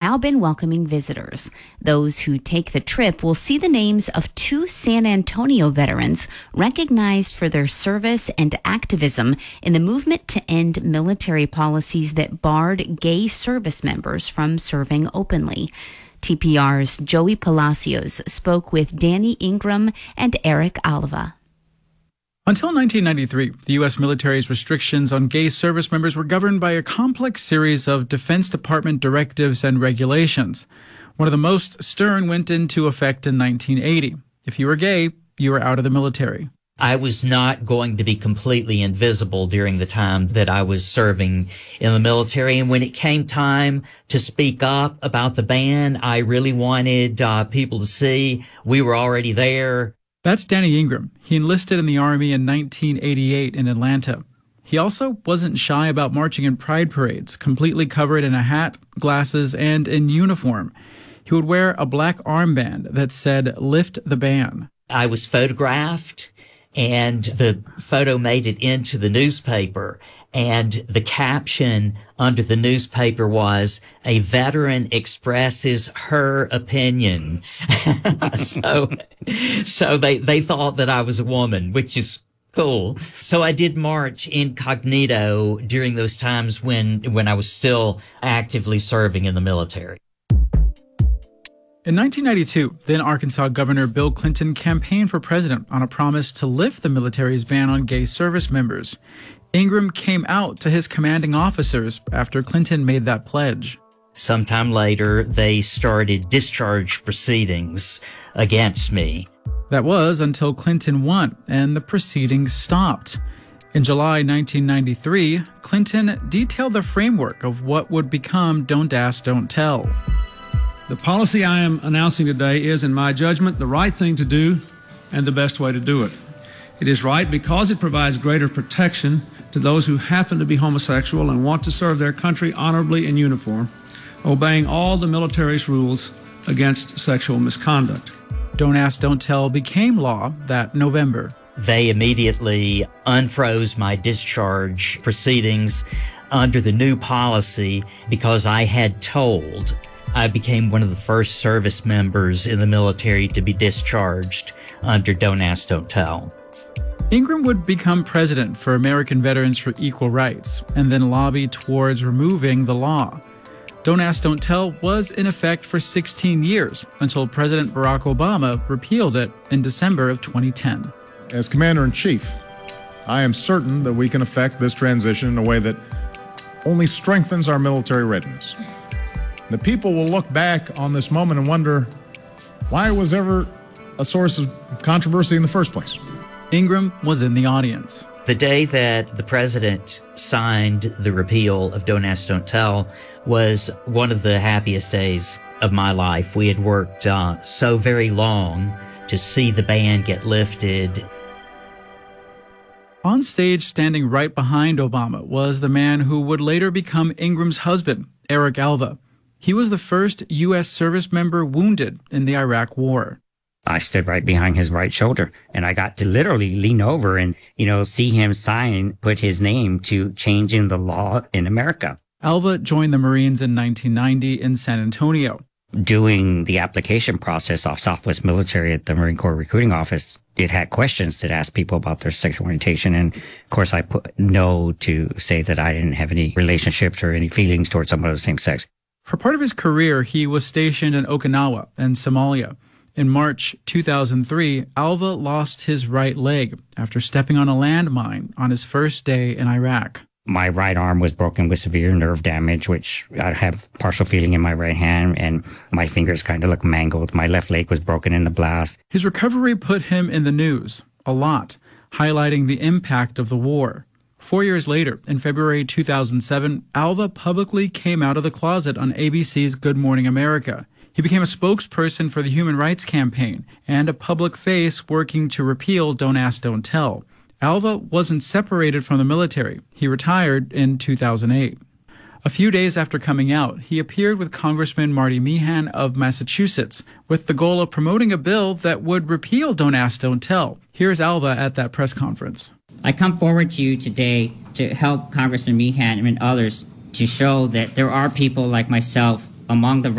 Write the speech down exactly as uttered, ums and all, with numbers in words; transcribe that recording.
now been welcoming visitors. Those who take the trip will see the names of two San Antonio veterans recognized for their service and activism in the movement to end military policies that barred gay service members from serving openly. T P R's Joey Palacios spoke with Danny Ingram and Eric Alva. Until nineteen ninety-three, the U S military's restrictions on gay service members were governed by a complex series of Defense Department directives and regulations. One of the most stern went into effect in nineteen eighty. If you were gay, you were out of the military. I was not going to be completely invisible during the time that I was serving in the military. And when it came time to speak up about the ban, I really wanted uh, people to see we were already there. That's Danny Ingram. He enlisted in the Army in nineteen eighty-eight in Atlanta. He also wasn't shy about marching in pride parades, completely covered in a hat, glasses, and in uniform. He would wear a black armband that said, "Lift the ban." I was photographed, and the photo made it into the newspaper. And the caption under the newspaper was, "A veteran expresses her opinion." so, so they, they thought that I was a woman, which is cool. So I did march incognito during those times when, when I was still actively serving in the military. In nineteen ninety-two, then Arkansas Governor Bill Clinton campaigned for president on a promise to lift the military's ban on gay service members. Ingram came out to his commanding officers after Clinton made that pledge. Sometime later, they started discharge proceedings against me. That was until Clinton won and the proceedings stopped. In July nineteen ninety-three, Clinton detailed the framework of what would become Don't Ask, Don't Tell. The policy I am announcing today is, in my judgment, the right thing to do and the best way to do it. It is right because it provides greater protection to those who happen to be homosexual and want to serve their country honorably in uniform, obeying all the military's rules against sexual misconduct. Don't Ask, Don't Tell became law that November. They immediately unfroze my discharge proceedings under the new policy because I had told. I became one of the first service members in the military to be discharged under Don't Ask, Don't Tell. Ingram would become president for American Veterans for Equal Rights and then lobby towards removing the law. Don't Ask, Don't Tell was in effect for sixteen years until President Barack Obama repealed it in December of twenty ten. As Commander-in-Chief, I am certain that we can effect this transition in a way that only strengthens our military readiness. The people will look back on this moment and wonder why it was ever a source of controversy in the first place. Ingram was in the audience. The day that the president signed the repeal of Don't Ask, Don't Tell was one of the happiest days of my life. We had worked uh, so very long to see the ban get lifted. On stage, standing right behind Obama, was the man who would later become Ingram's husband, Eric Alva. He was the first U S service member wounded in the Iraq War. I stood right behind his right shoulder, and I got to literally lean over and, you know, see him sign, put his name to changing the law in America. Alva joined the Marines in nineteen ninety in San Antonio. Doing the application process off Southwest Military at the Marine Corps recruiting office, it had questions that asked people about their sexual orientation. And of course, I put no to say that I didn't have any relationships or any feelings towards someone of the same sex. For part of his career, he was stationed in Okinawa and Somalia. In March two thousand three, Alva lost his right leg after stepping on a landmine on his first day in Iraq. My right arm was broken with severe nerve damage, which I have partial feeling in my right hand, and my fingers kind of look mangled. My left leg was broken in the blast. His recovery put him in the news a lot, highlighting the impact of the war. Four years later, in February two thousand seven, Alva publicly came out of the closet on A B C's Good Morning America. He became a spokesperson for the Human Rights Campaign and a public face working to repeal Don't Ask, Don't Tell. Alva wasn't separated from the military. He retired in two thousand eight. A few days after coming out, he appeared with Congressman Marty Meehan of Massachusetts with the goal of promoting a bill that would repeal Don't Ask, Don't Tell. Here's Alva at that press conference. I come forward to you today to help Congressman Meehan and others to show that there are people like myself among the